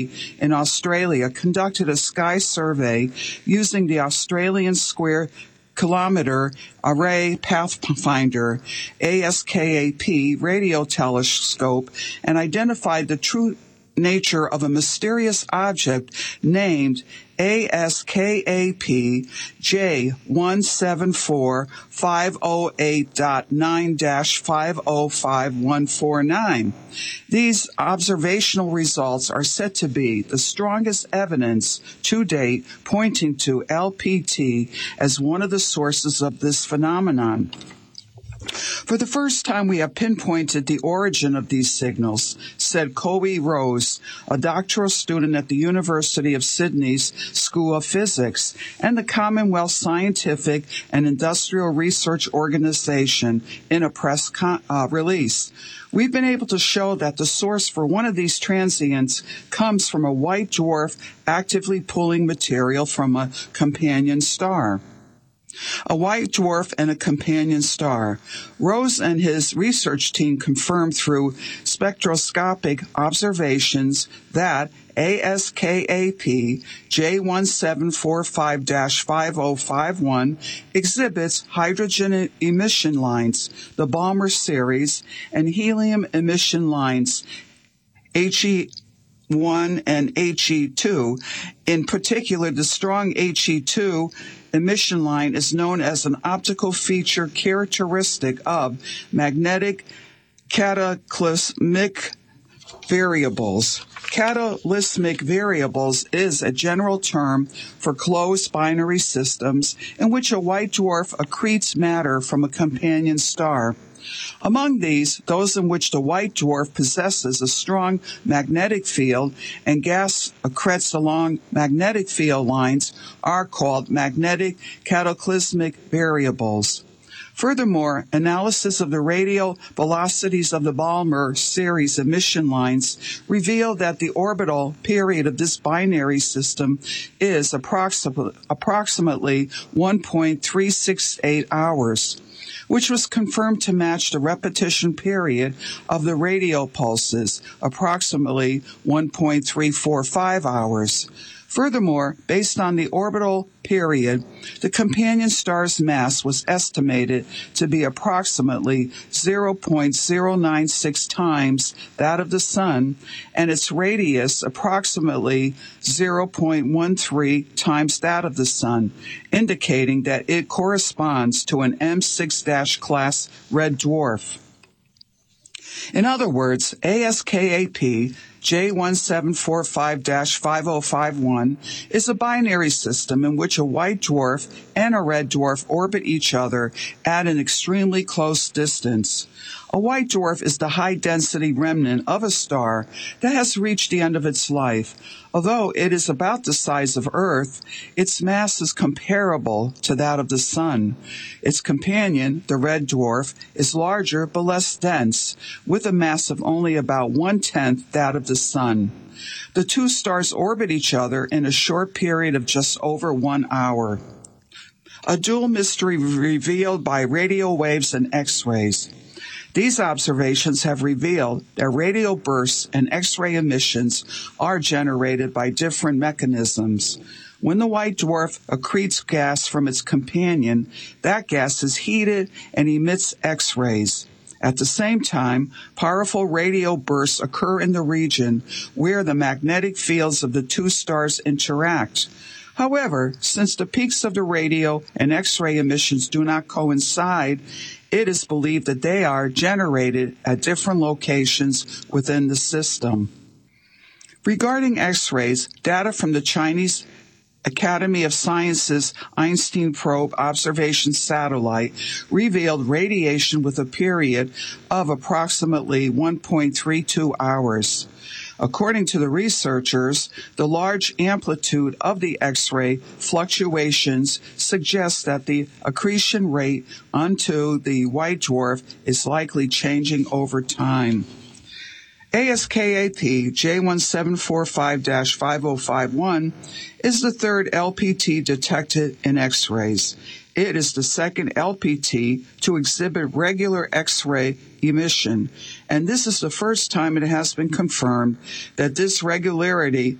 in Australia conducted a sky survey using the Australian Square Kilometre Array Pathfinder ASKAP radio telescope and identified the true nature of a mysterious object named ASKAP J174508.9-505149. These observational results are said to be the strongest evidence to date pointing to LPT as one of the sources of this phenomenon. For the first time, we have pinpointed the origin of these signals, said Coe Rose, a doctoral student at the University of Sydney's School of Physics and the Commonwealth Scientific and Industrial Research Organization, in a press release. We've been able to show that the source for one of these transients comes from a white dwarf actively pulling material from a companion star. A white dwarf and a companion star. Rose and his research team confirmed through spectroscopic observations that ASKAP J1745-5051 exhibits hydrogen emission lines, the Balmer series, and helium emission lines, HE1 and HE2. In particular, the strong HE2 emission line is known as an optical feature characteristic of magnetic cataclysmic variables. Cataclysmic variables is a general term for closed binary systems in which a white dwarf accretes matter from a companion star. Among these, those in which the white dwarf possesses a strong magnetic field and gas accretes along magnetic field lines are called magnetic cataclysmic variables. Furthermore, analysis of the radial velocities of the Balmer series emission lines reveal that the orbital period of this binary system is approximately 1.368 hours, which was confirmed to match the repetition period of the radio pulses, approximately 1.345 hours. Furthermore, based on the orbital period, the companion star's mass was estimated to be approximately 0.096 times that of the Sun, and its radius approximately 0.13 times that of the Sun, indicating that it corresponds to an M6- class red dwarf. In other words, ASKAP J1745-5051 is a binary system in which a white dwarf and a red dwarf orbit each other at an extremely close distance. A white dwarf is the high-density remnant of a star that has reached the end of its life. Although it is about the size of Earth, its mass is comparable to that of the Sun. Its companion, the red dwarf, is larger but less dense, with a mass of only about 1/10 that of the Sun. The two stars orbit each other in a short period of just over 1 hour. A dual mystery revealed by radio waves and X-rays. These observations have revealed that radio bursts and X-ray emissions are generated by different mechanisms. When the white dwarf accretes gas from its companion, that gas is heated and emits X-rays. At the same time, powerful radio bursts occur in the region where the magnetic fields of the two stars interact. However, since the peaks of the radio and X-ray emissions do not coincide, it is believed that they are generated at different locations within the system. Regarding X-rays, data from the Chinese Academy of Sciences Einstein Probe observation satellite revealed radiation with a period of approximately 1.32 hours. According to the researchers, the large amplitude of the X-ray fluctuations suggests that the accretion rate onto the white dwarf is likely changing over time. ASKAP J1745-5051 is the third LPT detected in X-rays. It is the second LPT to exhibit regular X-ray emission And this is the first time it has been confirmed that this regularity